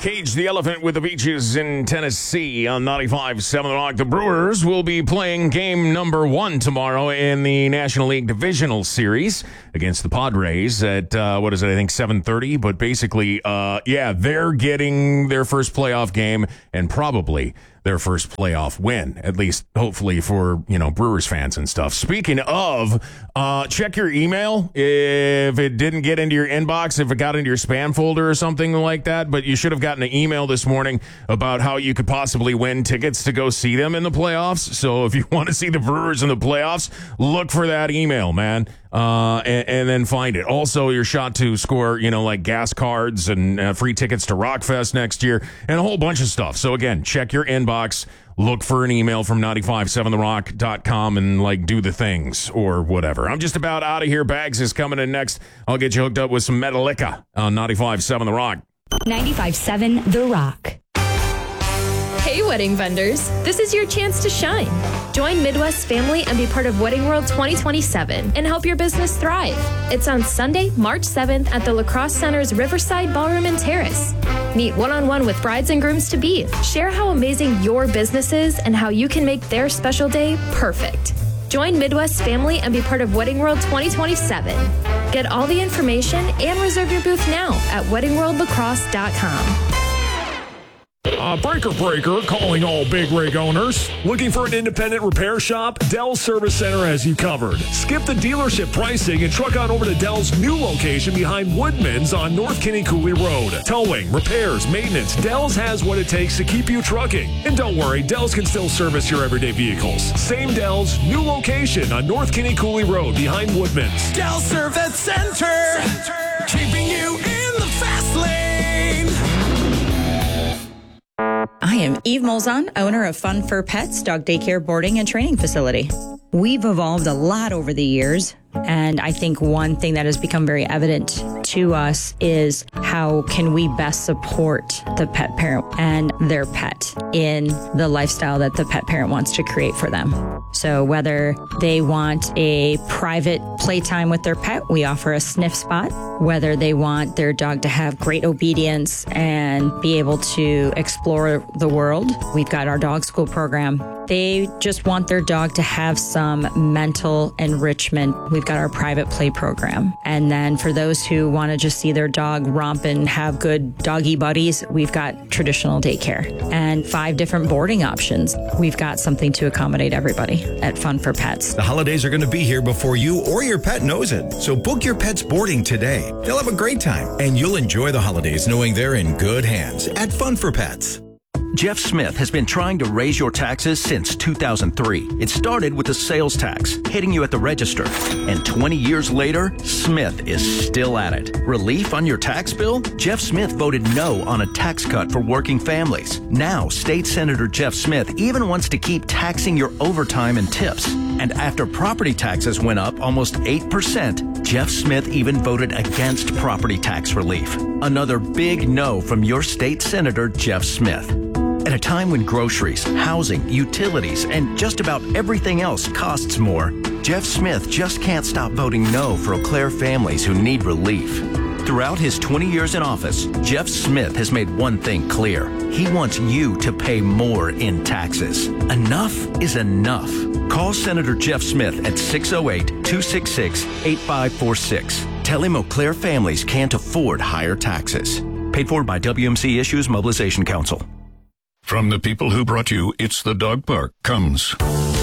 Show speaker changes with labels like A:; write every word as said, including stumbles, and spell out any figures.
A: Cage the Elephant with the Beaches in Tennessee on ninety-five point seven The Rock. The Brewers will be playing game number one tomorrow in the National League Divisional Series against the Padres at, uh, what is it, I think seven thirty. But basically, uh, yeah, they're getting their first playoff game and probably their first playoff win, at least hopefully for, you know, Brewers fans and stuff. Speaking of, uh, check your email if it didn't get into your inbox, if it got into your spam folder or something like that. But you should have gotten an email this morning about how you could possibly win tickets to go see them in the playoffs. So if you want to see the Brewers in the playoffs, look for that email, man. Uh, and, and then find it. Also, your shot to score, you know, like gas cards and uh, free tickets to Rockfest next year and a whole bunch of stuff. So again, check your inbox, look for an email from nine five seven the rock dot com and like do the things or whatever. I'm just about out of here. Bags is coming in next. I'll get you hooked up with some Metallica on ninety-five point seven The Rock.
B: ninety-five point seven The Rock.
C: Hey, wedding vendors. This is your chance to shine. Join Midwest family and be part of Wedding World twenty twenty-seven and help your business thrive. It's on Sunday, March seventh at the La Crosse Center's Riverside Ballroom and Terrace. Meet one-on-one with brides and grooms to be. Share how amazing your business is and how you can make their special day perfect. Join Midwest family and be part of Wedding World twenty twenty-seven. Get all the information and reserve your booth now at wedding world lacrosse dot com.
D: Uh, breaker Breaker calling all big rig owners. Looking for an independent repair shop? Dell Service Center has you covered. Skip the dealership pricing and truck on over to Dell's new location behind Woodman's on North Kinnicooly Road. Towing, repairs, maintenance, Dell's has what it takes to keep you trucking. And don't worry, Dell's can still service your everyday vehicles. Same Dell's, new location on North Kinnicooly Road behind Woodman's.
E: Dell Service Center, Center. Keeping you in the fast lane.
F: I am Eve Molzon, owner of Fun for Pets, dog daycare, boarding, and training facility. We've evolved a lot over the years, and I think one thing that has become very evident to us is how can we best support the pet parent and their pet in the lifestyle that the pet parent wants to create for them. So whether they want a private playtime with their pet, we offer a sniff spot. Whether they want their dog to have great obedience and be able to explore the world, we've got our dog school program. They just want their dog to have some mental enrichment. We've got our private play program. And then for those who want to just see their dog romp and have good doggy buddies, we've got traditional daycare and five different boarding options. We've got something to accommodate everybody at Fun for Pets.
G: The holidays are going to be here before you or your pet knows it. So book your pet's boarding today. They'll have a great time, and you'll enjoy the holidays knowing they're in good hands at Fun for Pets.
H: Jeff Smith has been trying to raise your taxes since two thousand three. It started with the sales tax, hitting you at the register. And twenty years later, Smith is still at it. Relief on your tax bill? Jeff Smith voted no on a tax cut for working families. Now, State Senator Jeff Smith even wants to keep taxing your overtime and tips. And after property taxes went up almost eight percent, Jeff Smith even voted against property tax relief. Another big no from your state senator, Jeff Smith. At a time when groceries, housing, utilities, and just about everything else costs more, Jeff Smith just can't stop voting no for Eau Claire families who need relief. Throughout his twenty years in office, Jeff Smith has made one thing clear. He wants you to pay more in taxes. Enough is enough. Call Senator Jeff Smith at six oh eight, two six six, eight five four six. Tell him Eau Claire families can't afford higher taxes. Paid for by W M C Issues Mobilization Council.
I: From the people who brought you It's the Dog Park comes